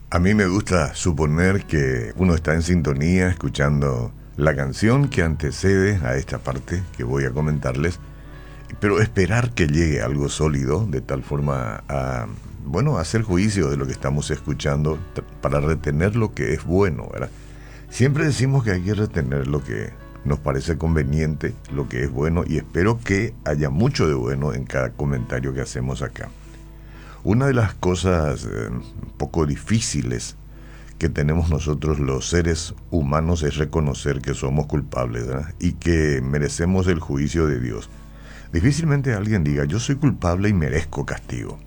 A mí me gusta suponer que uno está en sintonía escuchando la canción que antecede a esta parte que voy a comentarles, pero esperar que llegue algo sólido de tal forma a, bueno, hacer juicio de lo que estamos escuchando para retener lo que es bueno, ¿verdad? Siempre decimos que hay que retener lo que nos parece conveniente, lo que es bueno, y espero que haya mucho de bueno en cada comentario que hacemos acá. Una de las cosas un poco difíciles que tenemos nosotros los seres humanos es reconocer que somos culpables, ¿verdad? Y que merecemos el juicio de Dios. Difícilmente alguien diga, yo soy culpable y merezco castigo.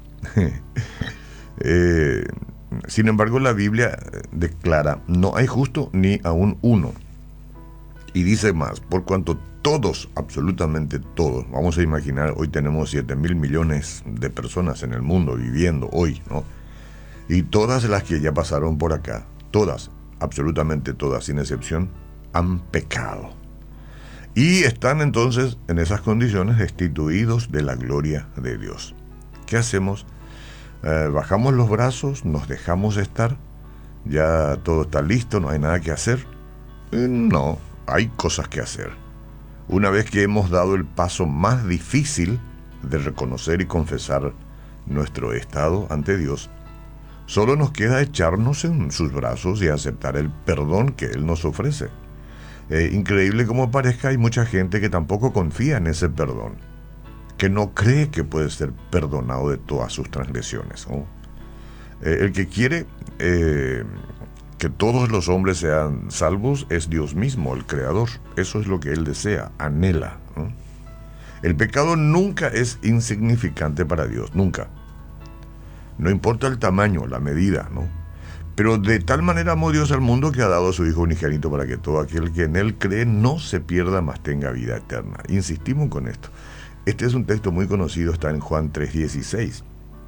eh, Sin embargo, la Biblia declara, no hay justo ni aún uno. Y dice más, por cuanto todos, absolutamente todos, vamos a imaginar, hoy tenemos 7.000 millones de personas en el mundo viviendo hoy, ¿no? Y todas las que ya pasaron por acá, todas, absolutamente todas, sin excepción, han pecado. Y están entonces en esas condiciones destituidos de la gloria de Dios. ¿Qué hacemos? Bajamos los brazos, nos dejamos estar, ya todo está listo, no hay nada que hacer. No, hay cosas que hacer. Una vez que hemos dado el paso más difícil de reconocer y confesar nuestro estado ante Dios, solo nos queda echarnos en sus brazos y aceptar el perdón que Él nos ofrece. Increíble como parezca, hay mucha gente que tampoco confía en ese perdón, que no cree que puede ser perdonado de todas sus transgresiones, ¿no? El que quiere que todos los hombres sean salvos es Dios mismo, el Creador. Eso es lo que Él desea, anhela, ¿no? El pecado nunca es insignificante para Dios, nunca. No importa el tamaño, la medida, ¿no? Pero de tal manera amó Dios al mundo que ha dado a su Hijo unigénito para que todo aquel que en Él cree no se pierda, mas tenga vida eterna. Insistimos con esto. Este es un texto muy conocido, está en Juan 3:16.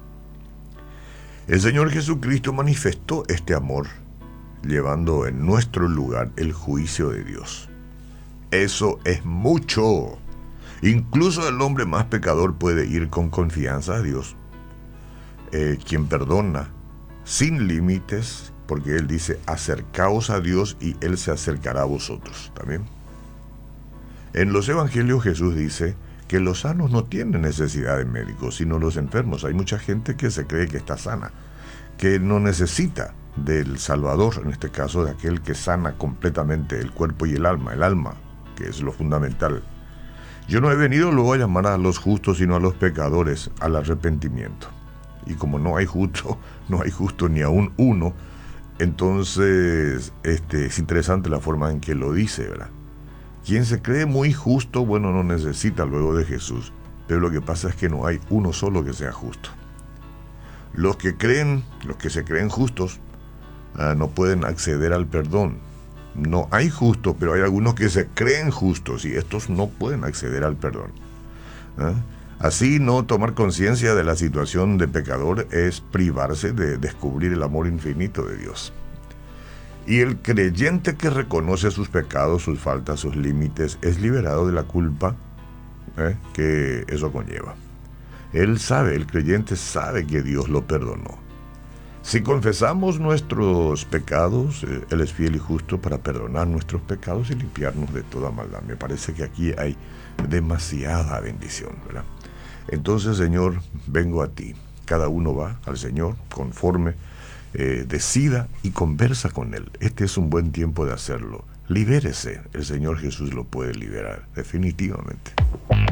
El Señor Jesucristo manifestó este amor, llevando en nuestro lugar el juicio de Dios. Eso es mucho. Incluso el hombre más pecador puede ir con confianza a Dios, quien perdona sin límites, porque Él dice, acercaos a Dios y Él se acercará a vosotros. ¿También? En los evangelios Jesús dice que los sanos no tienen necesidad de médicos, sino los enfermos. Hay mucha gente que se cree que está sana, que no necesita del Salvador, en este caso de aquel que sana completamente el cuerpo y el alma, que es lo fundamental. Yo no he venido luego a llamar a los justos, sino a los pecadores al arrepentimiento. Y como no hay justo ni aún uno, entonces es interesante la forma en que lo dice, ¿verdad? Quien se cree muy justo, bueno, no necesita luego de Jesús, pero lo que pasa es que no hay uno solo que sea justo. Los que se creen justos, no pueden acceder al perdón. No hay justos, pero hay algunos que se creen justos y estos no pueden acceder al perdón. Así, no tomar conciencia de la situación de pecador es privarse de descubrir el amor infinito de Dios. Y el creyente que reconoce sus pecados, sus faltas, sus límites, es liberado de la culpa que eso conlleva. El creyente sabe que Dios lo perdonó. Si confesamos nuestros pecados, Él es fiel y justo para perdonar nuestros pecados y limpiarnos de toda maldad. Me parece que aquí hay demasiada bendición, ¿verdad? Entonces, Señor, vengo a ti. Cada uno va al Señor conforme decida y conversa con Él. Este es un buen tiempo de hacerlo. Libérese. El Señor Jesús lo puede liberar, definitivamente.